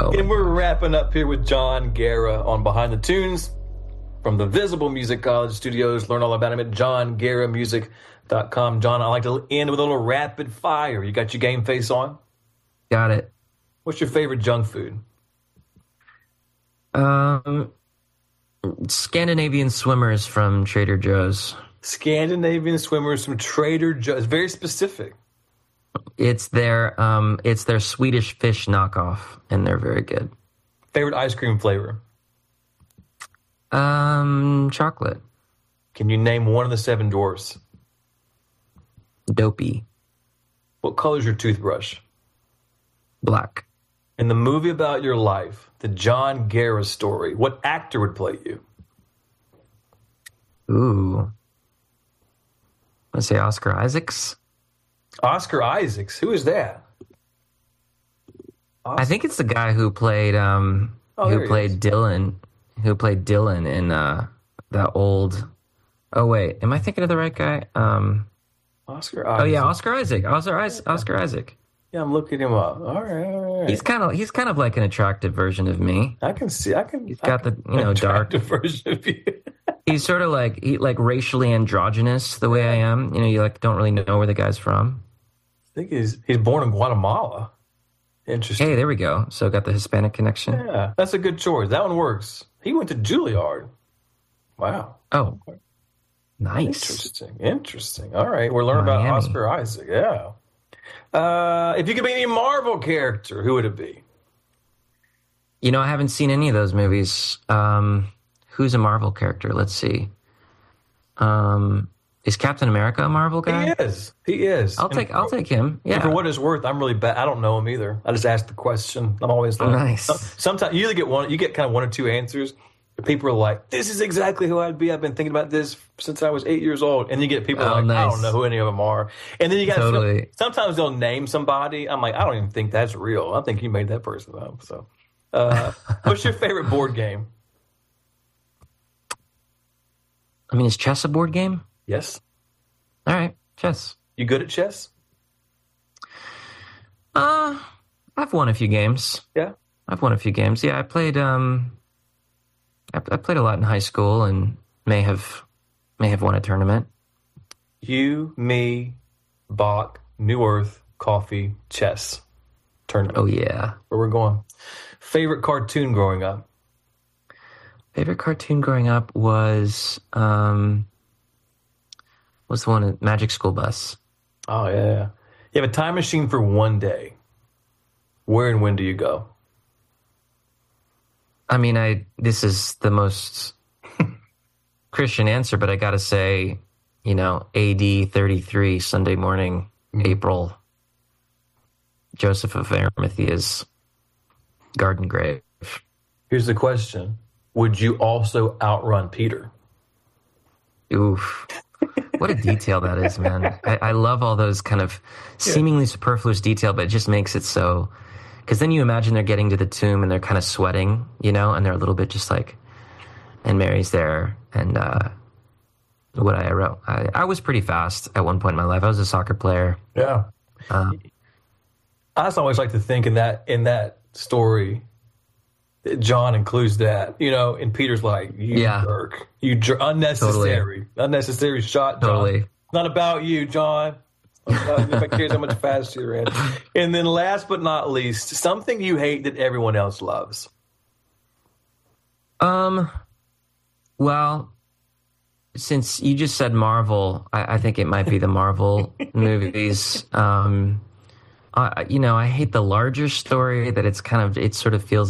Oh, And we're wrapping up here with John Guerra on Behind the Tunes from the Visible Music College Studios. Learn all about him at johnguerramusic.com. John, I like to end with a little rapid fire. You got your game face on? got it. What's your favorite junk food? Scandinavian swimmers from Trader Joe's. Scandinavian swimmers from Trader Joe's. Very specific. It's their Swedish fish knockoff, and they're very good. Favorite ice cream flavor? Chocolate. Can you name one of the seven dwarfs? Dopey. What color's your toothbrush? Black. In the movie about your life, the John Guerra story, what actor would play you? Ooh. Let's say Oscar Isaacs. Oscar Isaacs. Who is that? I think it's the guy who played Dylan, who played Dylan in that old. Oh wait, am I thinking of the right guy? Oscar Isaac. Oh yeah, Oscar Isaac. Oscar Isaac. Yeah, I'm looking him up. All right. He's kind of like an attractive version of me. I can see. He's got the dark version of you. He's sort of like racially androgynous the way I am. You don't really know where the guy's from. I think he's born in Guatemala. Interesting. Hey, there we go. So got the Hispanic connection. Yeah, that's a good choice. That one works. He went to Juilliard. Wow. Oh, nice. Interesting. All right, we're learning about Oscar Isaac. Yeah. If you could be any Marvel character, who would it be? I haven't seen any of those movies. Who's a Marvel character? Let's see. Is Captain America a Marvel guy? He is. I'll take him. Yeah. And for what it's worth, I'm really bad. I don't know him either. I just asked the question. I'm always like, nice. Sometimes you get kind of one or two answers. People are like, this is exactly who I'd be. I've been thinking about this since I was 8 years old. And you get people like, nice. I don't know who any of them are. And then you got sometimes they'll name somebody. I'm like, I don't even think that's real. I think you made that person up. So, what's your favorite board game? I mean, is chess a board game? Yes. All right, chess. You good at chess? I've won a few games. Yeah, I've won a few games. Yeah, I played. I played a lot in high school and may have won a tournament. You, me, Bach, New Earth, coffee, chess tournament. Oh yeah, where we're going. Favorite cartoon growing up? Favorite cartoon growing up was the one at Magic School Bus. Oh yeah. You have a time machine for one day. Where and when do you go? I mean, this is the most Christian answer, but I got to say, AD 33, Sunday morning, April, Joseph of Arimathea's garden grave. Here's the question. Would you also outrun Peter? Oof. What a detail that is, man. I love all those kind of seemingly superfluous detail, but it just makes it so... Because then you imagine they're getting to the tomb and they're kind of sweating, and they're a little bit just like... And Mary's there, and what I wrote... I was pretty fast at one point in my life. I was a soccer player. Yeah. I just always like to think in that story... John includes that, and Peter's like, you jerk. Unnecessary shot, John. Totally. Not about you, John. Nobody cares how much faster you're in. And then last but not least, something you hate that everyone else loves. Well, since you just said Marvel, I think it might be the Marvel movies. I hate the larger story that it sort of feels